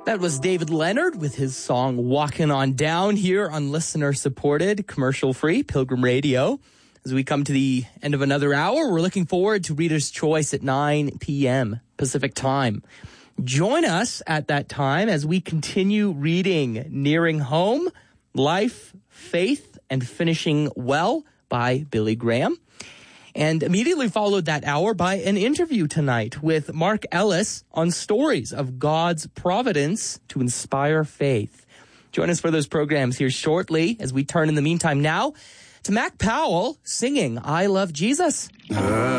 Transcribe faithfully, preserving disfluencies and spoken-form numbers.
That was David Leonard with his song Walking On Down here on listener-supported, commercial-free Pilgrim Radio. As we come to the end of another hour, we're looking forward to Reader's Choice at nine p.m. Pacific Time. Join us at that time as we continue reading Nearing Home, Life, Faith, and Finishing Well by Billy Graham. And immediately followed that hour by an interview tonight with Mark Ellis on stories of God's providence to inspire faith. Join us for those programs here shortly as we turn in the meantime now to Mac Powell singing I Love Jesus. Uh.